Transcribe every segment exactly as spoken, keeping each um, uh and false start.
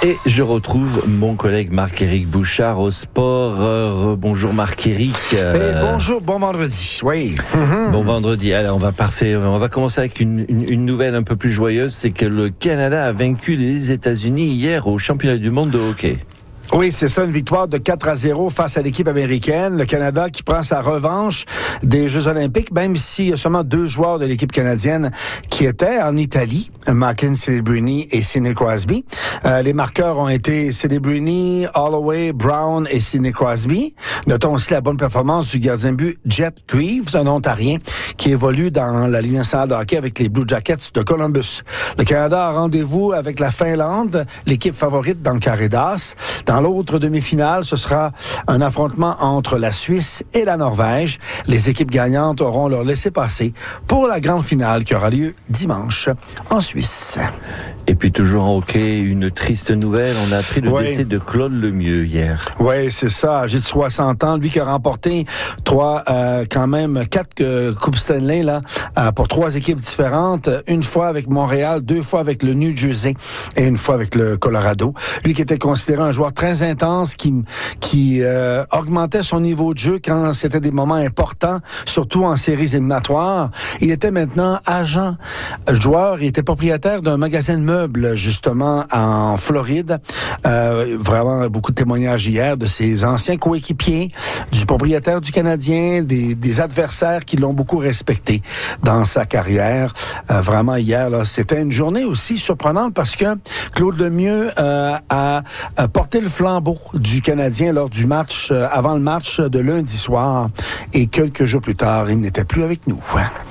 Et je retrouve mon collègue Marc-Éric Bouchard au sport. Euh, bonjour Marc-Éric. Euh... Hey, bonjour, bon vendredi. Oui. Mm-hmm. Bon vendredi. Alors on va passer, on va commencer avec une, une, une nouvelle un peu plus joyeuse, c'est que le Canada a vaincu les États-Unis hier au championnat du monde de hockey. Oui, c'est ça, une victoire de quatre à zéro face à l'équipe américaine. Le Canada qui prend sa revanche des Jeux olympiques, même s'il y a seulement deux joueurs de l'équipe canadienne qui étaient en Italie, Macklin Celebrini et Sidney Crosby. Euh, les marqueurs ont été Celebrini, Holloway, Brown et Sidney Crosby. Notons aussi la bonne performance du gardien de but Jet Greaves, un Ontarien qui évolue dans la Ligue nationale de hockey avec les Blue Jackets de Columbus. Le Canada a rendez-vous avec la Finlande, l'équipe favorite dans le carré d'as. Dans l'autre demi-finale, ce sera un affrontement entre la Suisse et la Norvège. Les équipes gagnantes auront leur laissez-passer pour la grande finale qui aura lieu dimanche en Suisse. Et puis toujours en hockey, une triste nouvelle, on a appris le oui. décès de Claude Lemieux hier. Oui, c'est ça, âgé de soixante ans, lui qui a remporté trois, euh, quand même quatre euh, Coupes Stanley là, euh, pour trois équipes différentes, une fois avec Montréal, deux fois avec le New Jersey et une fois avec le Colorado. Lui qui était considéré un joueur très intense, qui qui euh, augmentait son niveau de jeu quand c'était des moments importants, surtout en séries éliminatoires. Il était maintenant agent joueur, il était propriétaire d'un magasin de meubles justement en Floride. Euh, vraiment beaucoup de témoignages hier de ses anciens coéquipiers, du propriétaire du Canadien, des, des adversaires qui l'ont beaucoup respecté dans sa carrière. Euh, vraiment hier, là, c'était une journée aussi surprenante parce que Claude Lemieux euh, a, a porté le flambeau du Canadien lors du match, euh, avant le match de lundi soir. Et quelques jours plus tard, il n'était plus avec nous.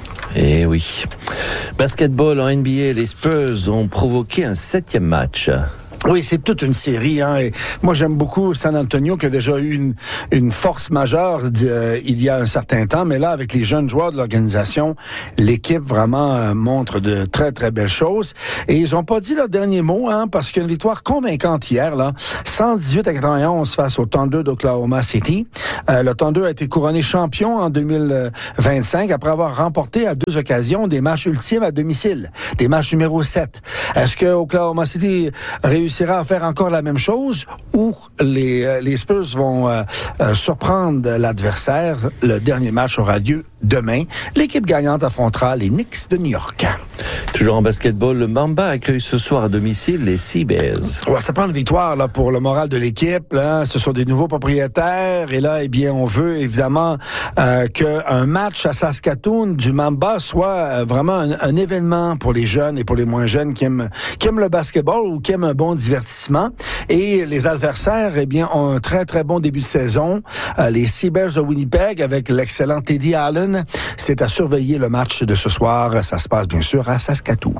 Eh oui. Basketball en N B A, les Spurs ont provoqué un septième match. Oui, c'est toute une série. Hein. Et moi, j'aime beaucoup San Antonio qui a déjà eu une, une force majeure euh, il y a un certain temps. Mais là, avec les jeunes joueurs de l'organisation, l'équipe vraiment euh, montre de très, très belles choses. Et ils n'ont pas dit leur dernier mot, hein, parce qu'il y a une victoire convaincante hier, là, cent dix-huit à quatre-vingt-onze face au Thunder d'Oklahoma City. Euh, le Thunder a été couronné champion en deux mille vingt-cinq après avoir remporté à deux occasions des matchs ultimes à domicile, des matchs numéro sept. Est-ce que Oklahoma City réussit à faire encore la même chose ou les, les Spurs vont euh, euh, surprendre l'adversaire? Le dernier match aura lieu demain. L'équipe gagnante affrontera les Knicks de New York. Toujours en basketball, le Mamba accueille ce soir à domicile les Seabears. Ouais, ça prend une victoire là, pour le moral de l'équipe. Là. Ce sont des nouveaux propriétaires et là, eh bien, on veut évidemment euh, qu'un match à Saskatoon du Mamba soit euh, vraiment un, un événement pour les jeunes et pour les moins jeunes qui aiment, qui aiment le basketball ou qui aiment un bon divertissement. Et les adversaires, eh bien, ont un très, très bon début de saison. Euh, les Seabears de Winnipeg avec l'excellent Teddy Allen. C'est à surveiller le match de ce soir. Ça se passe bien sûr à Saskatoon.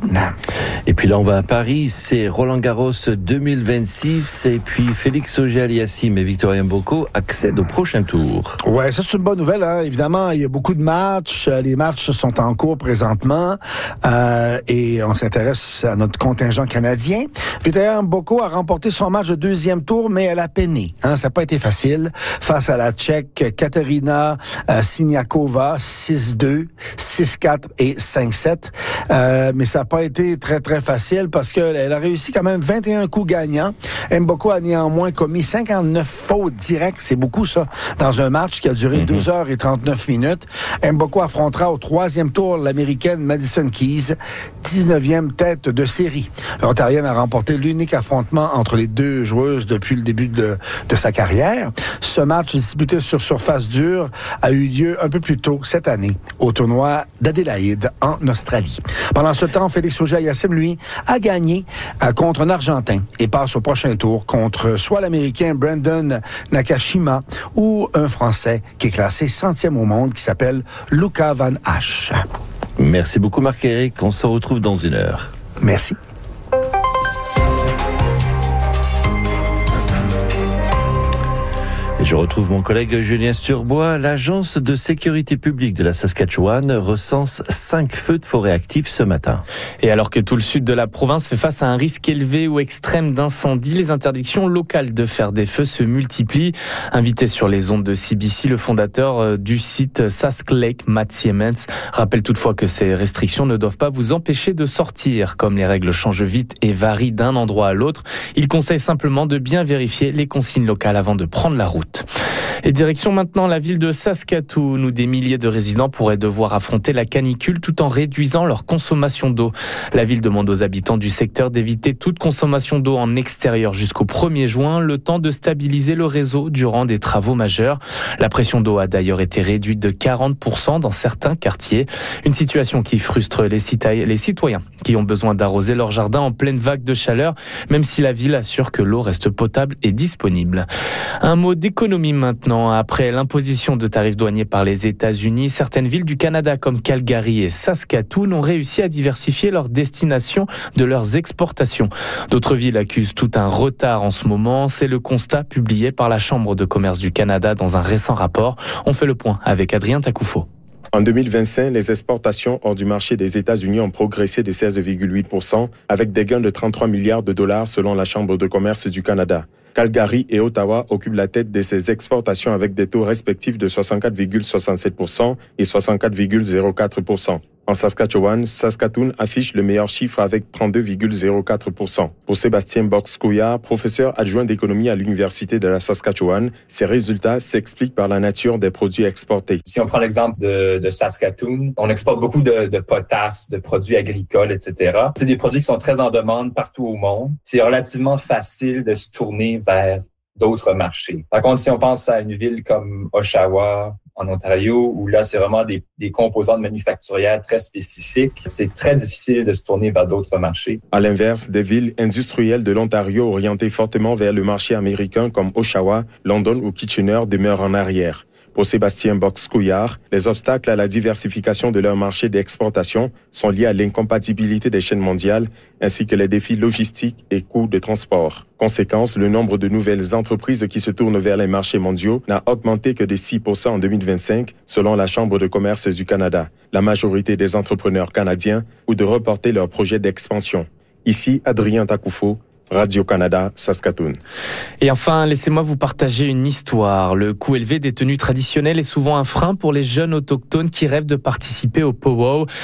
Et puis là, on va à Paris. C'est Roland Garros deux mille vingt-six. Et puis Félix Auger-Aliassime et Victor Mboko accèdent au prochain tour. Ouais, ça c'est une bonne nouvelle. Hein. Évidemment, il y a beaucoup de matchs. Les matchs sont en cours présentement. Euh, et on s'intéresse à notre contingent canadien. Victor Mboko a remporté son match de deuxième tour, mais elle a peiné. Hein. Ça n'a pas été facile. Face à la Tchèque Katerina euh, Siniakova, six deux, six quatre et cinq sept. Euh, mais ça n'a pas été très, très facile parce qu'elle a réussi quand même vingt et un coups gagnants. Mboko a néanmoins commis cinquante-neuf fautes directes. C'est beaucoup, ça, dans un match qui a duré mm-hmm. deux heures et trente-neuf minutes. Mboko affrontera au troisième tour l'Américaine Madison Keys, dix-neuvième tête de série. L'Ontarienne a remporté l'unique affrontement entre les deux joueuses depuis le début de, de sa carrière. Ce match disputé sur surface dure a eu lieu un peu plus tôt cette année au tournoi d'Adélaïde en Australie. Pendant ce temps, Félix Auger-Aliassime, lui, a gagné euh, contre un Argentin et passe au prochain tour contre soit l'Américain Brandon Nakashima ou un Français qui est classé centième au monde qui s'appelle Luca Van Hache. Merci beaucoup Marc-Éric. On se retrouve dans une heure. Merci. Je retrouve mon collègue Julien Sturbois. L'agence de sécurité publique de la Saskatchewan recense cinq feux de forêt actifs ce matin. Et alors que tout le sud de la province fait face à un risque élevé ou extrême d'incendie, les interdictions locales de faire des feux se multiplient. Invité sur les ondes de C B C, le fondateur du site Sask Lake, Matt Siemens, rappelle toutefois que ces restrictions ne doivent pas vous empêcher de sortir. Comme les règles changent vite et varient d'un endroit à l'autre, il conseille simplement de bien vérifier les consignes locales avant de prendre la route. Et direction maintenant la ville de Saskatoon, où des milliers de résidents pourraient devoir affronter la canicule tout en réduisant leur consommation d'eau. La ville demande aux habitants du secteur d'éviter toute consommation d'eau en extérieur jusqu'au premier juin, le temps de stabiliser le réseau durant des travaux majeurs. La pression d'eau a d'ailleurs été réduite de quarante pour cent dans certains quartiers. Une situation qui frustre les citoyens qui ont besoin d'arroser leur jardin en pleine vague de chaleur, même si la ville assure que l'eau reste potable et disponible. Un mot d'économie maintenant. Après l'imposition de tarifs douaniers par les États-Unis, certaines villes du Canada comme Calgary et Saskatoon ont réussi à diversifier leur destination de leurs exportations. D'autres villes accusent tout un retard en ce moment. C'est le constat publié par la Chambre de commerce du Canada dans un récent rapport. On fait le point avec Adrien Takoufo. En deux mille vingt-cinq, les exportations hors du marché des États-Unis ont progressé de seize virgule huit pour cent avec des gains de trente-trois milliards de dollars selon la Chambre de commerce du Canada. Calgary et Ottawa occupent la tête de ces exportations avec des taux respectifs de soixante-quatre virgule soixante-sept pour cent et soixante-quatre virgule zéro quatre pour cent. En Saskatchewan, Saskatoon affiche le meilleur chiffre avec trente-deux virgule zéro quatre pour cent. Pour Sébastien Box-Couillard, professeur adjoint d'économie à l'Université de la Saskatchewan, ces résultats s'expliquent par la nature des produits exportés. Si on prend l'exemple de, de Saskatoon, on exporte beaucoup de, de potasse, de produits agricoles, et cetera. C'est des produits qui sont très en demande partout au monde. C'est relativement facile de se tourner vers d'autres marchés. Par contre, si on pense à une ville comme Oshawa, en Ontario, où là, c'est vraiment des, des composantes manufacturières très spécifiques, c'est très difficile de se tourner vers d'autres marchés. À l'inverse, des villes industrielles de l'Ontario orientées fortement vers le marché américain comme Oshawa, London ou Kitchener demeurent en arrière. Pour Sébastien Box-Couillard, les obstacles à la diversification de leur marché d'exportation sont liés à l'incompatibilité des chaînes mondiales ainsi que les défis logistiques et coûts de transport. Conséquence, le nombre de nouvelles entreprises qui se tournent vers les marchés mondiaux n'a augmenté que de six pour cent en deux mille vingt-cinq, selon la Chambre de commerce du Canada. La majorité des entrepreneurs canadiens ont de reporter leurs projets d'expansion. Ici, Adrien Takoufo, Radio-Canada, Saskatoon. Et enfin, laissez-moi vous partager une histoire. Le coût élevé des tenues traditionnelles est souvent un frein pour les jeunes autochtones qui rêvent de participer au powwow.